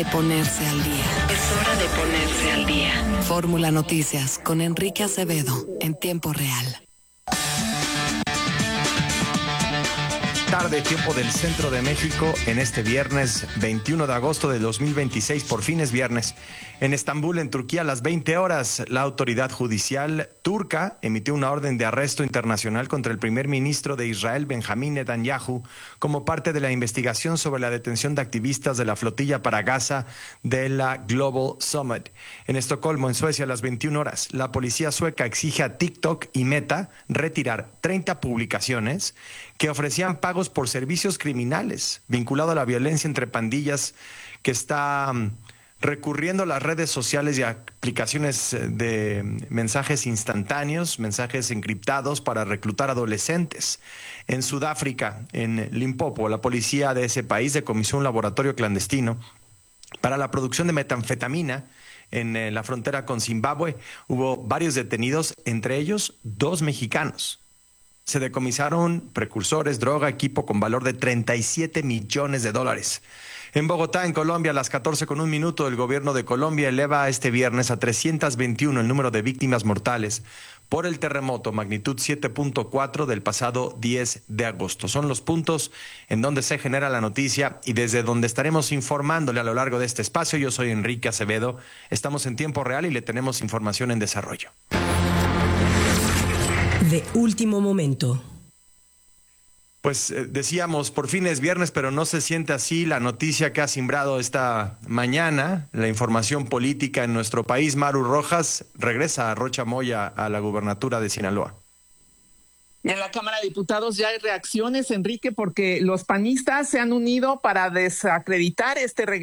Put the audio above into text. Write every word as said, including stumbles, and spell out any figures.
de ponerse al día. Es hora de ponerse al día. Fórmula Noticias con Enrique Acevedo en tiempo real. Tarde, tiempo del centro de México, en este viernes veintiuno de agosto de dos mil veintiséis, por fin es viernes. En Estambul, en Turquía, a las veinte horas, la autoridad judicial turca emitió una orden de arresto internacional contra el primer ministro de Israel, Benjamín Netanyahu, como parte de la investigación sobre la detención de activistas de la flotilla para Gaza de la Global Summit. En Estocolmo, en Suecia, a las veintiuna horas, la policía sueca exige a TikTok y Meta retirar treinta publicaciones que ofrecían pagos por servicios criminales vinculado a la violencia entre pandillas que está um, recurriendo a las redes sociales y a aplicaciones de mensajes instantáneos, mensajes encriptados para reclutar adolescentes. En Sudáfrica, en Limpopo, la policía de ese país decomisó un laboratorio clandestino para la producción de metanfetamina. En eh, la frontera con Zimbabue hubo varios detenidos, entre ellos dos mexicanos. Se decomisaron precursores, droga, equipo con valor de treinta y siete millones de dólares. En Bogotá, en Colombia, a las catorce con un minuto, el gobierno de Colombia eleva este viernes a trescientos veintiuno el número de víctimas mortales por el terremoto magnitud siete punto cuatro del pasado diez de agosto. Son los puntos en donde se genera la noticia y desde donde estaremos informándole a lo largo de este espacio. Yo soy Enrique Acevedo, estamos en tiempo real y le tenemos información en desarrollo. De último momento. Pues eh, decíamos, por fin es viernes, pero no se siente así. La noticia que ha simbrado esta mañana, la información política en nuestro país. Maru Rojas regresa a Rocha Moya a la gubernatura de Sinaloa. En la Cámara de Diputados ya hay reacciones, Enrique, porque los panistas se han unido para desacreditar este reglamento.